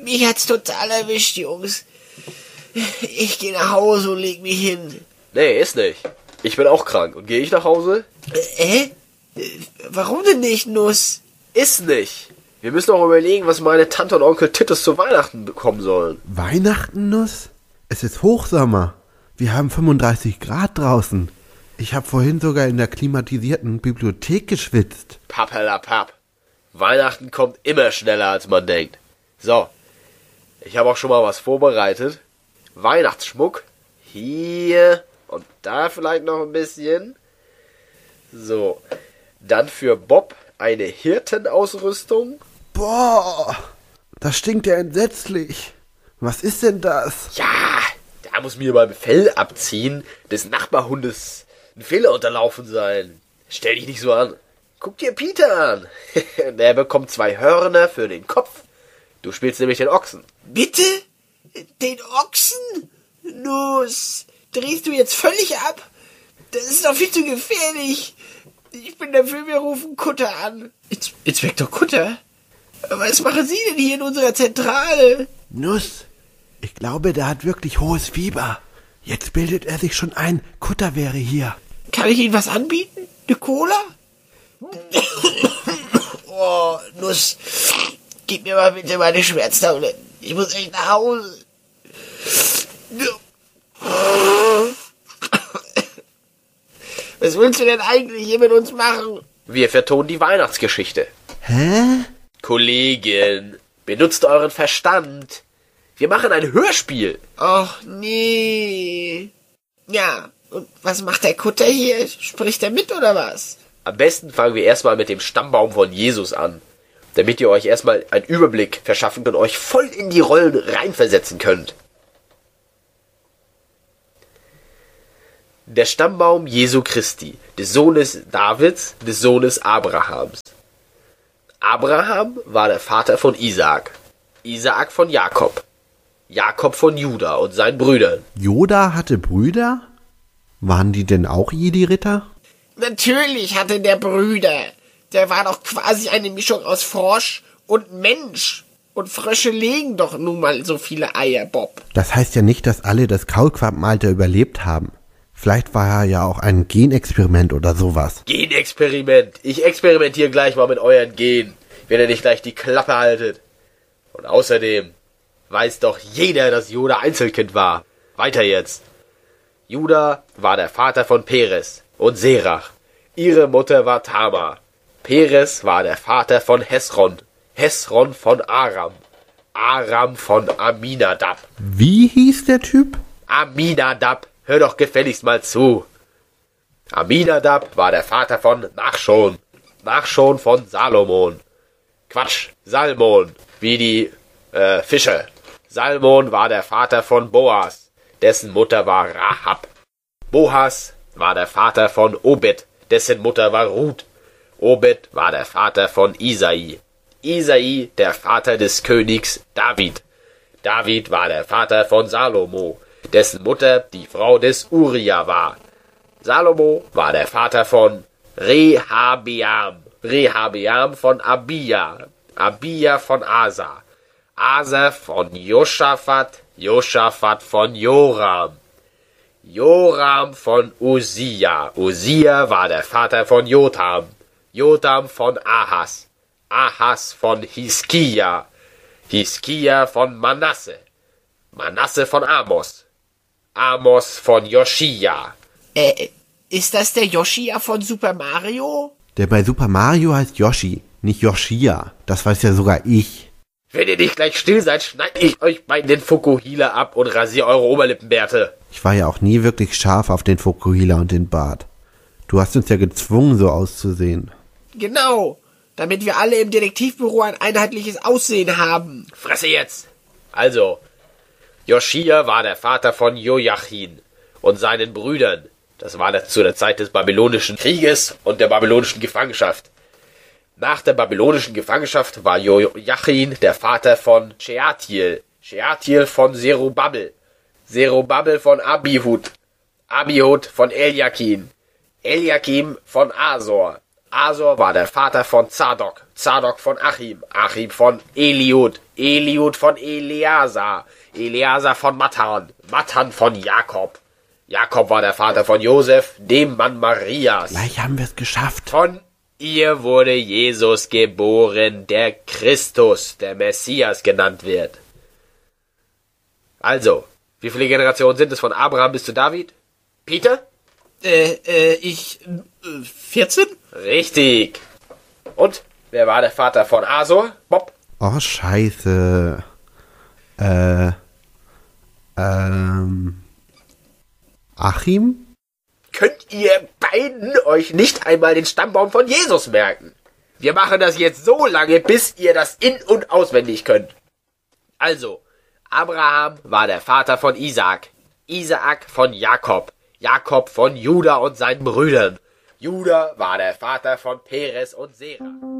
Mich hat's total erwischt, Jungs. Ich gehe nach Hause und leg mich hin. Nee, ist nicht. Ich bin auch krank. Und gehe ich nach Hause? Warum denn nicht, Nuss? Ist nicht. Wir müssen auch überlegen, was meine Tante und Onkel Titus zu Weihnachten bekommen sollen. Weihnachten, Nuss? Es ist Hochsommer. Wir haben 35 Grad draußen. Ich habe vorhin sogar in der klimatisierten Bibliothek geschwitzt. Pappelapapp. Weihnachten kommt immer schneller, als man denkt. So, ich habe auch schon mal was vorbereitet. Weihnachtsschmuck. Hier und da vielleicht noch ein bisschen. So, dann für Bob eine Hirtenausrüstung. Boah, das stinkt ja entsetzlich. Was ist denn das? Ja, da muss mir beim Fell abziehen des Nachbarhundes ein Fehler unterlaufen sein. Stell dich nicht so an. Guck dir Peter an. Der bekommt 2 Hörner für den Kopf. Du spielst nämlich den Ochsen. Bitte? Den Ochsen? Nuss, drehst du jetzt völlig ab? Das ist doch viel zu gefährlich. Ich bin dafür, wir rufen Kutter an. Inspektor Kutter? Was machen Sie denn hier in unserer Zentrale? Nuss, ich glaube, der hat wirklich hohes Fieber. Jetzt bildet er sich schon ein, Kutter wäre hier. Kann ich Ihnen was anbieten? Eine Cola? Oh, Nuss, gib mir mal bitte meine Schmerztabletten. Ich muss echt nach Hause. Was willst du denn eigentlich hier mit uns machen? Wir vertonen die Weihnachtsgeschichte. Hä? Kollegin, benutzt euren Verstand. Wir machen ein Hörspiel. Och, nee. Ja, und was macht der Kutter hier? Spricht er mit oder was? Am besten fangen wir erstmal mit dem Stammbaum von Jesus an, damit ihr euch erstmal einen Überblick verschaffen und euch voll in die Rollen reinversetzen könnt. Der Stammbaum Jesu Christi, des Sohnes Davids, des Sohnes Abrahams. Abraham war der Vater von Isaak, Isaak von Jakob, Jakob von Juda und seinen Brüdern. Yoda hatte Brüder? Waren die denn auch Jedi-Ritter? Natürlich hatte der Brüder. Der war doch quasi eine Mischung aus Frosch und Mensch. Und Frösche legen doch nun mal so viele Eier, Bob. Das heißt ja nicht, dass alle das Kaulquappenalter überlebt haben. Vielleicht war er ja auch ein Genexperiment oder sowas. Genexperiment. Ich experimentiere gleich mal mit euren Genen, wenn ihr nicht gleich die Klappe haltet. Und außerdem weiß doch jeder, dass Juda Einzelkind war. Weiter jetzt. Juda war der Vater von Peres und Serach. Ihre Mutter war Tamar. Peres war der Vater von Hesron. Hesron von Aram. Aram von Aminadab. Wie hieß der Typ? Aminadab. Hör doch gefälligst mal zu. Aminadab war der Vater von Nachschon. Nachschon von Salomon. Quatsch, Salmon, wie die Fische. Salmon war der Vater von Boas, dessen Mutter war Rahab. Boas war der Vater von Obed, dessen Mutter war Ruth. Obed war der Vater von Isai. Isai der Vater des Königs David. David war der Vater von Salomo, dessen Mutter die Frau des Uria war. Salomo war der Vater von Rehabeam. Rehabeam von Abia. Abia von Asa. Asa von Josaphat. Josaphat von Joram. Joram von Usia. Usia war der Vater von Jotam. Jotam von Ahas. Ahas von Hiskia. Hiskia von Manasse. Manasse von Amos. Amos von Joschia. Ist das der Joschia von Super Mario? Der bei Super Mario heißt Yoshi, nicht Yoshia. Das weiß ja sogar ich. Wenn ihr nicht gleich still seid, schneid ich euch beiden den Fukuhila ab und rasiere eure Oberlippenbärte. Ich war ja auch nie wirklich scharf auf den Fukuhila und den Bart. Du hast uns ja gezwungen, so auszusehen. Genau, damit wir alle im Detektivbüro ein einheitliches Aussehen haben. Fresse jetzt! Also, Joschia war der Vater von Joachim und seinen Brüdern. Das war zu der Zeit des babylonischen Krieges und der babylonischen Gefangenschaft. Nach der babylonischen Gefangenschaft war Joachim der Vater von Shealtiel. Shealtiel von Zerubabel. Zerubabel von Abihud. Abihud von Eliakim. Eliakim von Asor. Asor war der Vater von Zadok, Zadok von Achim, Achim von Eliud, Eliud von Eleazar, Eleazar von Matan, Matan von Jakob. Jakob war der Vater von Josef, dem Mann Marias. Gleich haben wir es geschafft. Von ihr wurde Jesus geboren, der Christus, der Messias genannt wird. Also, wie viele Generationen sind es von Abraham bis zu David? Peter? 14? Richtig. Und wer war der Vater von Asor? Bob? Oh, scheiße. Achim? Könnt ihr beiden euch nicht einmal den Stammbaum von Jesus merken? Wir machen das jetzt so lange, bis ihr das in- und auswendig könnt. Also, Abraham war der Vater von Isaak, Isaak von Jakob, Jakob von Juda und seinen Brüdern. Juda war der Vater von Peres und Serah.